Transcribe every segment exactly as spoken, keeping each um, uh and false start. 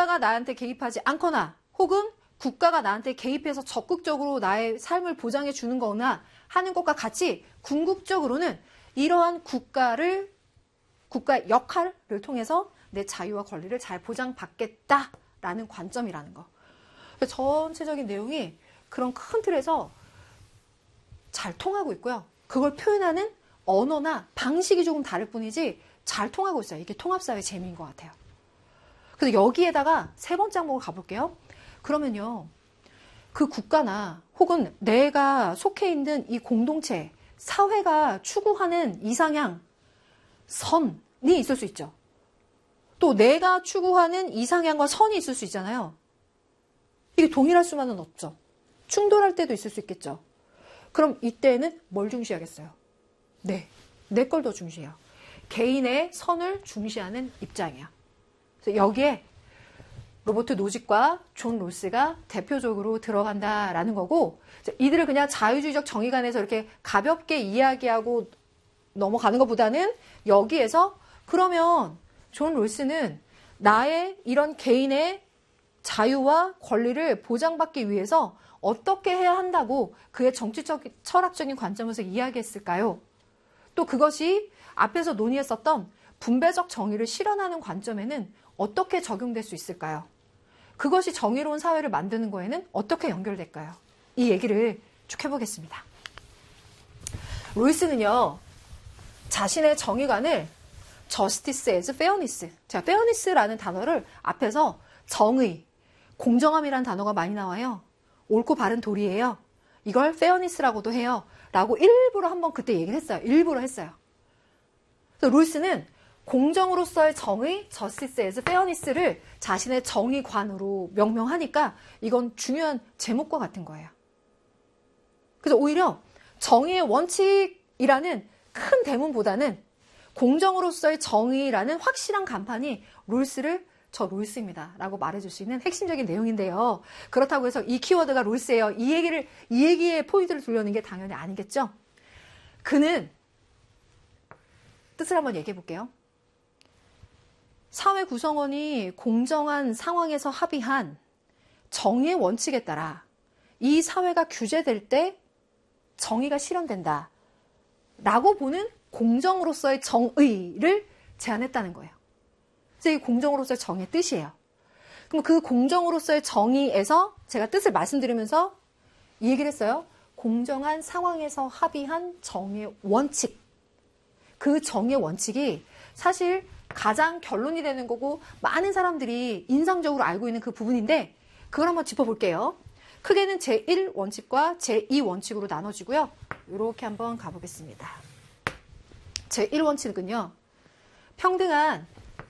국가가 나한테 개입하지 않거나 혹은 국가가 나한테 개입해서 적극적으로 나의 삶을 보장해 주는 거나 하는 것과 같이 궁극적으로는 이러한 국가를 국가의 역할을 통해서 내 자유와 권리를 잘 보장받겠다라는 관점이라는 거. 전체적인 내용이 그런 큰 틀에서 잘 통하고 있고요. 그걸 표현하는 언어나 방식이 조금 다를 뿐이지 잘 통하고 있어요. 이게 통합사회 재미인 것 같아요. 그래서 여기에다가 세 번째 항목을 가볼게요. 그러면요, 그 국가나 혹은 내가 속해 있는 이 공동체, 사회가 추구하는 이상향, 선이 있을 수 있죠. 또 내가 추구하는 이상향과 선이 있을 수 있잖아요. 이게 동일할 수만은 없죠. 충돌할 때도 있을 수 있겠죠. 그럼 이때는 뭘 중시하겠어요? 네, 내 걸 더 중시해요. 개인의 선을 중시하는 입장이야. 그래서 여기에 로버트 노직과 존 롤스가 대표적으로 들어간다라는 거고, 이들을 그냥 자유주의적 정의관에서 이렇게 가볍게 이야기하고 넘어가는 것보다는 여기에서 그러면 존 롤스는 나의 이런 개인의 자유와 권리를 보장받기 위해서 어떻게 해야 한다고 그의 정치적, 철학적인 관점에서 이야기했을까요? 또 그것이 앞에서 논의했었던 분배적 정의를 실현하는 관점에는 어떻게 적용될 수 있을까요? 그것이 정의로운 사회를 만드는 거에는 어떻게 연결될까요? 이 얘기를 쭉 해보겠습니다. 롤스는요, 자신의 정의관을 justice as fairness, 자, fairness라는 단어를 앞에서 정의, 공정함이라는 단어가 많이 나와요. 옳고 바른 도리예요. 이걸 fairness라고도 해요. 라고 일부러 한번 그때 얘기를 했어요. 일부러 했어요. 그래서 롤스는 공정으로서의 정의, justice as fairness를 자신의 정의관으로 명명하니까 이건 중요한 제목과 같은 거예요. 그래서 오히려 정의의 원칙이라는 큰 대문보다는 공정으로서의 정의라는 확실한 간판이 롤스를 저 롤스입니다 라고 말해줄 수 있는 핵심적인 내용인데요. 그렇다고 해서 이 키워드가 롤스예요. 이 얘기를, 이 얘기에 포인트를 두려는 게 당연히 아니겠죠. 그는 뜻을 한번 얘기해 볼게요. 사회 구성원이 공정한 상황에서 합의한 정의의 원칙에 따라 이 사회가 규제될 때 정의가 실현된다 라고 보는 공정으로서의 정의를 제안했다는 거예요. 그래서 이 공정으로서의 정의의 뜻이에요. 그럼 그 공정으로서의 정의에서 제가 뜻을 말씀드리면서 이 얘기를 했어요. 공정한 상황에서 합의한 정의의 원칙. 그 정의의 원칙이 사실 가장 결론이 되는 거고 많은 사람들이 인상적으로 알고 있는 그 부분인데 그걸 한번 짚어볼게요. 크게는 제일 원칙과 제이 원칙으로 나눠지고요. 이렇게 한번 가보겠습니다. 제일 원칙은요. 평등한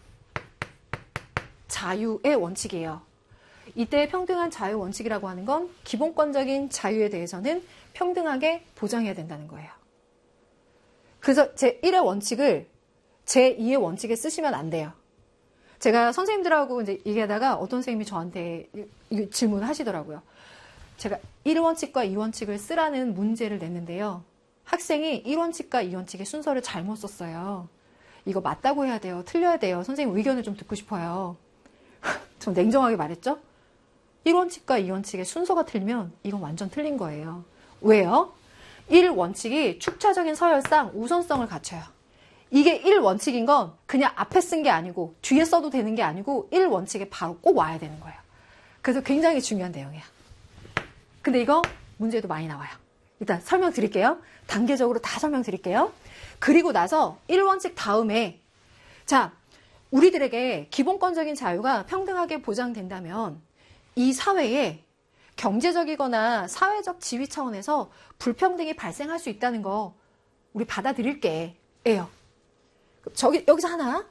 자유의 원칙이에요. 이때 평등한 자유 원칙이라고 하는 건 기본권적인 자유에 대해서는 평등하게 보장해야 된다는 거예요. 그래서 제일의 원칙을 제이의 원칙에 쓰시면 안 돼요. 제가 선생님들하고 이제 얘기하다가 어떤 선생님이 저한테 질문을 하시더라고요. 제가 일 원칙과 이 원칙을 쓰라는 문제를 냈는데요. 학생이 일 원칙과 이 원칙의 순서를 잘못 썼어요. 이거 맞다고 해야 돼요? 틀려야 돼요? 선생님 의견을 좀 듣고 싶어요. 좀 냉정하게 말했죠? 일 원칙과 이 원칙의 순서가 틀리면 이건 완전 틀린 거예요. 왜요? 일 원칙이 축차적인 서열상 우선성을 갖춰요. 이게 일 원칙인 건 그냥 앞에 쓴 게 아니고 뒤에 써도 되는 게 아니고 일 원칙에 바로 꼭 와야 되는 거예요. 그래서 굉장히 중요한 내용이야. 근데 이거 문제도 많이 나와요. 일단 설명드릴게요. 단계적으로 다 설명드릴게요. 그리고 나서 일 원칙 다음에 자, 우리들에게 기본권적인 자유가 평등하게 보장된다면 이 사회에 경제적이거나 사회적 지위 차원에서 불평등이 발생할 수 있다는 거 우리 받아들일게 예요. 저기 여기서 하나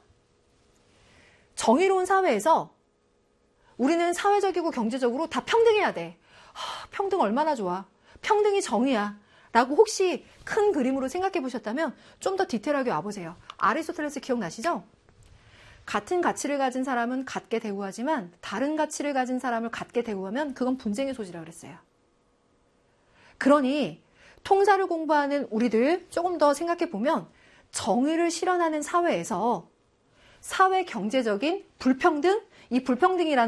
정의로운 사회에서 우리는 사회적이고 경제적으로 다 평등해야 돼. 하, 평등 얼마나 좋아. 평등이 정의야. 라고 혹시 큰 그림으로 생각해 보셨다면 좀 더 디테일하게 와보세요. 아리스토텔레스 기억나시죠? 같은 가치를 가진 사람은 같게 대우하지만 다른 가치를 가진 사람을 같게 대우하면 그건 분쟁의 소지라고 그랬어요. 그러니 통사를 공부하는 우리들 조금 더 생각해 보면 정의를 실현하는 사회에서 사회 경제적인 불평등, 이 불평등이라는